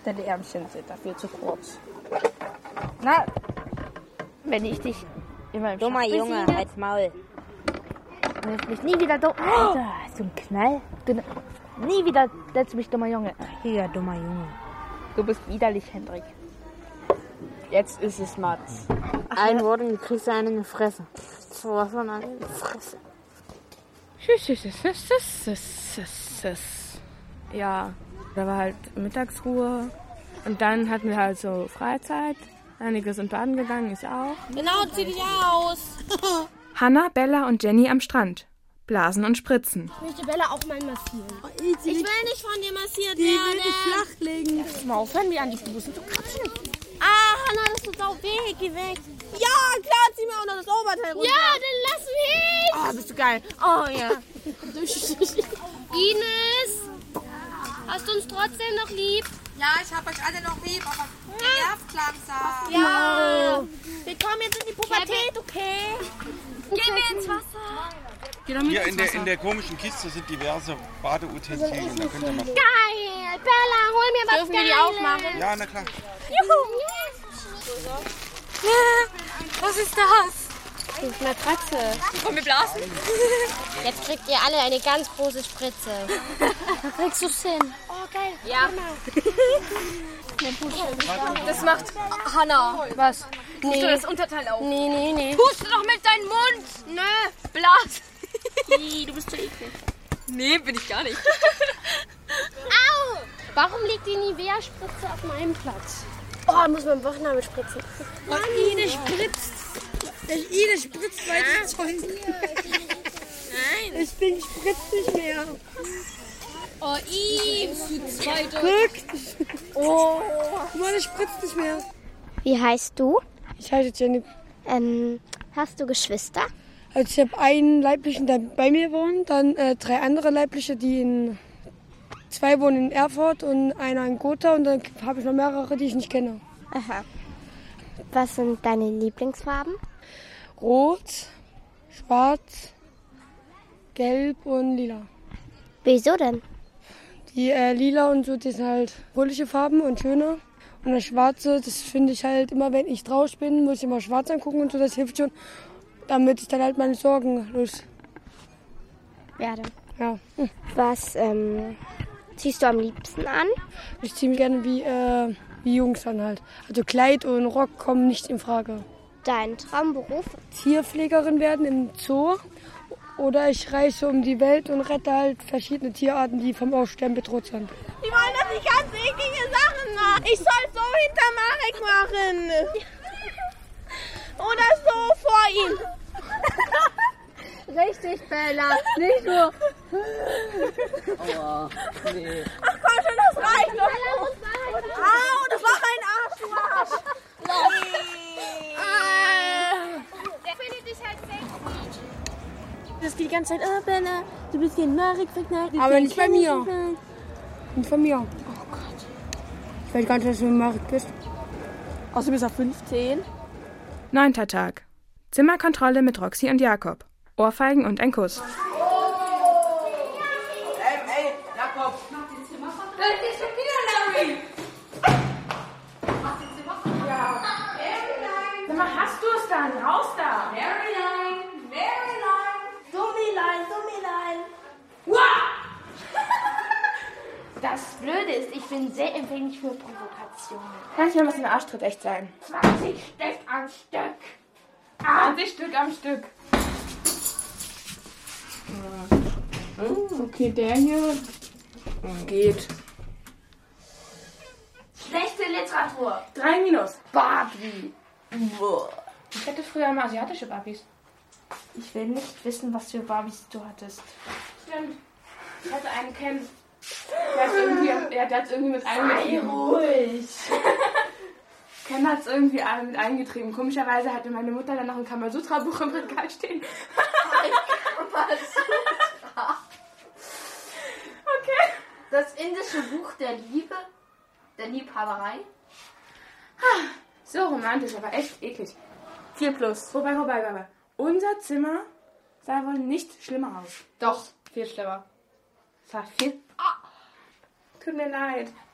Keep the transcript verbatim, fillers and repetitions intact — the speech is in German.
Deine Ärmchen sind dafür zu kurz. Na, wenn ich dich immer im Dummer Schach Junge, besiege, als Maul. lässt mich nie wieder dumm. Alter, hast du einen Knall? Du, nie wieder lässt mich dummer Junge. Ja, dummer Junge. Du bist widerlich, Hendrik. Jetzt ist es Mats. Ein Wort und du kriegst einen in die Fresse. So was von einer in die Fresse. Ja, da war halt Mittagsruhe. Und dann hatten wir halt so Freizeit. Einige sind baden gegangen, ich auch. Genau, zieh dich aus. Hanna, Bella und Jenny am Strand. Blasen und spritzen. Ich möchte Bella auch mal massieren. Oh, ich will nicht von dir massiert die werden. will dich flachlegen. Lass mal aufhören, wie an die Busen zu kratzen. Ah, Hanna, das tut sau weh. Geh weg. Ja, klar, zieh mir auch noch das Oberteil runter. Ja, dann lass mich. Oh, bist du geil. Oh, ja. Ines, hast du uns trotzdem noch lieb? Ja, ich hab euch alle noch lieb, aber nervt langsam. Ja. Wir kommen jetzt in die Pubertät, okay? Gehen wir ins Wasser. Hier in der, in der komischen Kiste sind diverse Badeutensilien. Da könnt ihr mal. Geil! Bella, hol mir was. Dürfen wir die aufmachen? Ja, na klar. Juhu! Was ist das? Das ist Matratze. Wollen wir blasen? Jetzt kriegt ihr alle eine ganz große Spritze. Da kriegst du's hin. Oh, geil. Ja. Das macht Hanna. Was? Tust du das Unterteil auf? Nee, nee, nee. Tust du doch mit deinem Mund. Nö. Blas. Du bist so eklig. Nee, bin ich gar nicht. Au! Warum liegt die Nivea-Spritze auf meinem Platz? Oh, muss man Wochenende spritzen. Oh, Ine spritzt. Ine spritzt mein Zeug. Nein. Das Ding spritzt nicht mehr. Oh, Yves, du zweite. Guck. Oh, guck mal, das spritzt nicht mehr. Wie heißt du? Ich heiße Jenny. Ähm, hast du Geschwister? Also ich habe einen Leiblichen, der bei mir wohnt, dann äh, drei andere Leibliche, die in... Zwei wohnen in Erfurt und einer in Gotha und dann habe ich noch mehrere, die ich nicht kenne. Aha. Was sind deine Lieblingsfarben? Rot, schwarz, gelb und lila. Wieso denn? Die äh, lila und so, die sind halt fröhliche Farben und schöne. Und das schwarze, das finde ich halt immer, wenn ich draußen bin, muss ich immer schwarz angucken und so, das hilft schon, damit ich dann halt meine Sorgen los werde. Ja. Hm. Was ähm, ziehst du am liebsten an? Ich ziehe mich gerne wie, äh, wie Jungs an halt. Also Kleid und Rock kommen nicht in Frage. Dein Traumberuf? Tierpflegerin werden im Zoo. Oder ich reise um die Welt und rette halt verschiedene Tierarten, die vom Aussterben bedroht sind. Die wollen, dass ich ganz eklige Sachen mache. Ich soll so hinter Marek machen. Oder so vor ihm. Richtig, Bella. Nicht so. Aua, nee. Ach komm schon, das reicht doch. Au, das war ein Arschloch. Der findet dich halt sexy. Das geht die ganze Zeit, oh Bella, du bist gegen Marek verknallt. Aber nicht bei mir. Nicht von mir. Oh Gott. Ich weiß gar nicht, dass du mit Marek bist. Außerdem ist er fünfzehn. Neunter Tag. Zimmerkontrolle mit Roxy und Jakob. Ohrfeigen und ein Kuss. Ähm, ey, Jakob! Mach den Zimmerkontrolle. Das ist schon wieder Larry! Mach den Zimmerkontrolle. Ja. Maryline! Sag mal, hast du es dann? Raus da! Maryline! Maryline! Dummilein, Dummilein. Das Blöde ist, ich bin sehr empfänglich für Provokationen. Manchmal muss ein Arschtritt echt sein. zwanzig Stück am Stück. zwanzig Stück am Stück. Okay, der hier geht. Schlechte Literatur. Drei Minus. Barbie. Ich hatte früher immer asiatische Barbies. Ich will nicht wissen, was für Barbies du hattest. Stimmt. Ich hatte einen Ken. Der hat irgendwie, ja, der hat's irgendwie mit eingetrieben. ruhig. Ken hat es irgendwie mit eingetrieben. Komischerweise hatte meine Mutter dann noch ein Kamasutra-Buch im Regal stehen. Okay. Das indische Buch der Liebe, der Liebhaberei. So romantisch, aber echt eklig. vier plus. Wobei, wobei, wobei. Unser Zimmer sah wohl nicht schlimmer aus. Doch, viel schlimmer. Es war viel... Ah. Tut mir leid.